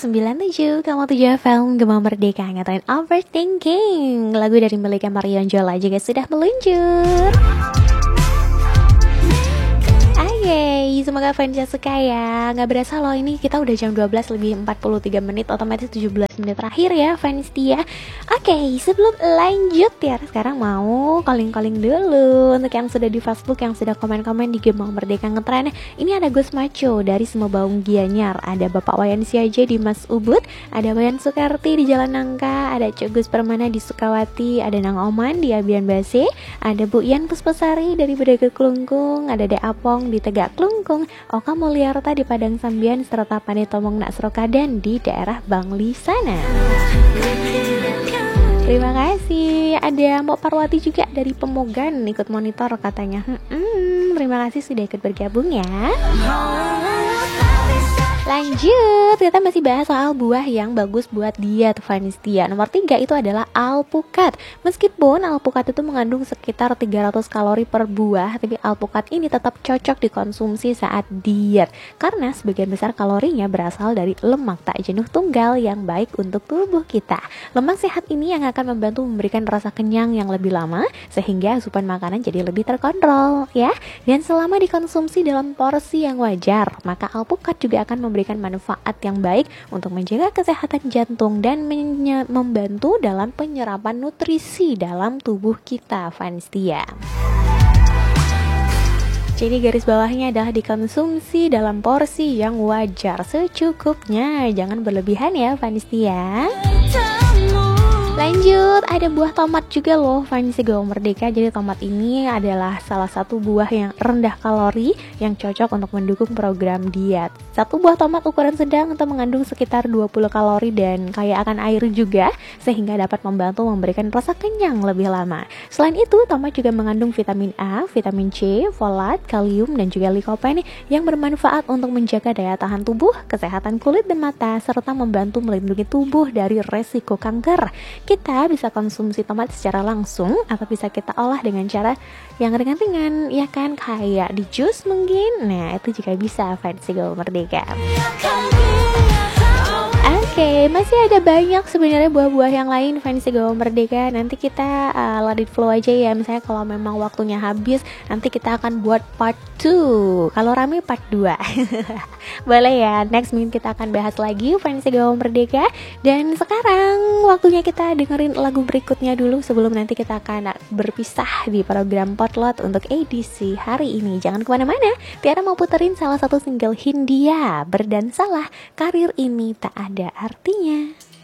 97,7 FM Gema Merdeka ngatain overthinking. Lagu dari Melika Marion Jola juga sudah meluncur. Oke, semoga fansnya suka ya. Gak berasa loh, ini kita udah jam 12 lebih 43 menit, otomatis 17 menit terakhir ya fans dia. Oke, sebelum lanjut ya, sekarang mau calling-calling dulu untuk yang sudah di Facebook, yang sudah komen-komen di Gema Merdeka Ngetren. Ini ada Gus Maco dari Semebaung Gianyar, ada Bapak Wayan Siaja di Mas Ubud, ada Wayan Sukarti di Jalan Nangka, ada Cuk Gus Permana di Sukawati, ada Nang Oman di Abian Base, ada Bu Ian Puspasari dari Bedager Kelungkung, ada De Apong di Tegak Kelungkung, Oka Mulyarta di Padang Sambian, serta Pane Tomong Nak Serokadan di daerah Bangli sana. Terima kasih. Ada Mbok Parwati juga dari Pemogan ikut monitor katanya. Terima kasih sudah ikut bergabung ya. Lanjut, kita masih bahas soal buah yang bagus buat diet Vanistia. Nomor 3 itu adalah alpukat. Meskipun alpukat itu mengandung sekitar 300 kalori per buah, tapi alpukat ini tetap cocok dikonsumsi saat diet karena sebagian besar kalorinya berasal dari lemak tak jenuh tunggal yang baik untuk tubuh kita. Lemak sehat ini yang akan membantu memberikan rasa kenyang yang lebih lama sehingga asupan makanan jadi lebih terkontrol ya. Dan selama dikonsumsi dalam porsi yang wajar, maka alpukat juga akan memberikan manfaat yang baik untuk menjaga kesehatan jantung dan membantu dalam penyerapan nutrisi dalam tubuh kita, Vanistia. Jadi garis bawahnya adalah dikonsumsi dalam porsi yang wajar secukupnya, jangan berlebihan ya, Vanistia. Lanjut, ada buah tomat juga loh Vanistia Gema Merdeka. Jadi tomat ini adalah salah satu buah yang rendah kalori yang cocok untuk mendukung program diet. Satu buah tomat ukuran sedang itu mengandung sekitar 20 kalori dan kaya akan air juga, sehingga dapat membantu memberikan rasa kenyang lebih lama. Selain itu, tomat juga mengandung vitamin A, vitamin C, folat, kalium, dan juga likopen yang bermanfaat untuk menjaga daya tahan tubuh, kesehatan kulit dan mata, serta membantu melindungi tubuh dari resiko kanker. Kita bisa konsumsi tomat secara langsung atau bisa kita olah dengan cara yang ringan-ringan, ya kan, kayak di jus mungkin. Nah, itu juga bisa Vanistia Gema Merdeka. Oke, masih ada banyak sebenarnya buah-buah yang lain Vanistia Gema Merdeka. Nanti kita let it flow aja ya. Misalnya kalau memang waktunya habis, nanti kita akan buat part 2. Kalau rame part 2. Boleh ya. Next minggu kita akan bahas lagi Vanistia Gema Merdeka. Dan sekarang waktunya kita dengerin lagu berikutnya dulu sebelum nanti kita akan berpisah di program Potlot untuk edisi hari ini. Jangan kemana-mana. Tiara mau puterin salah satu single Hindia, Berdansalah, Karir Ini Tak Ada Artinya.